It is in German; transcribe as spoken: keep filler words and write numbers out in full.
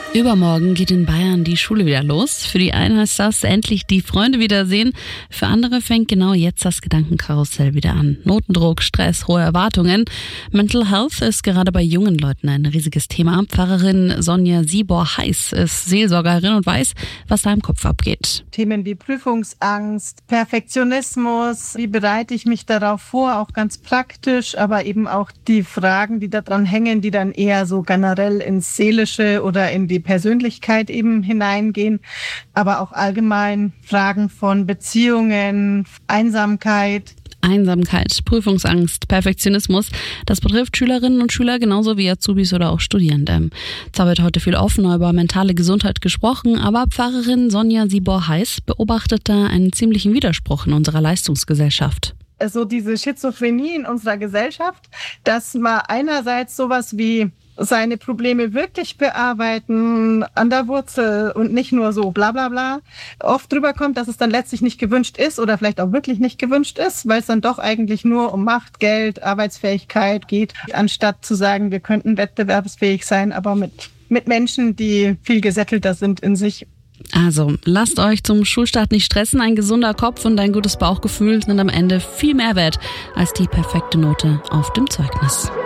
Übermorgen geht in Bayern die Schule wieder los. Für die einen heißt das endlich die Freunde wiedersehen. Für andere fängt genau jetzt das Gedankenkarussell wieder an. Notendruck, Stress, hohe Erwartungen. Mental Health ist gerade bei jungen Leuten ein riesiges Thema. Pfarrerin Sonja Siebor-Heiß ist Seelsorgerin und weiß, was da im Kopf abgeht. Themen wie Prüfungsangst, Perfektionismus, wie bereite ich mich darauf vor, auch ganz praktisch, aber eben auch die Fragen, die da dran hängen, die dann eher so generell ins Seelische oder in die Persönlichkeit eben hineingehen, aber auch allgemein Fragen von Beziehungen, Einsamkeit. Einsamkeit, Prüfungsangst, Perfektionismus, das betrifft Schülerinnen und Schüler genauso wie Azubis oder auch Studierende. Zwar wird heute viel offener über mentale Gesundheit gesprochen, aber Pfarrerin Sonja Siebor-Heiß beobachtet da einen ziemlichen Widerspruch in unserer Leistungsgesellschaft. Also diese Schizophrenie in unserer Gesellschaft, dass man einerseits sowas wie seine Probleme wirklich bearbeiten an der Wurzel und nicht nur so bla bla bla, oft drüber kommt, dass es dann letztlich nicht gewünscht ist oder vielleicht auch wirklich nicht gewünscht ist, weil es dann doch eigentlich nur um Macht, Geld, Arbeitsfähigkeit geht, anstatt zu sagen, wir könnten wettbewerbsfähig sein, aber mit, mit Menschen, die viel gesättelter sind in sich. Also, lasst euch zum Schulstart nicht stressen. Ein gesunder Kopf und ein gutes Bauchgefühl sind am Ende viel mehr wert als die perfekte Note auf dem Zeugnis.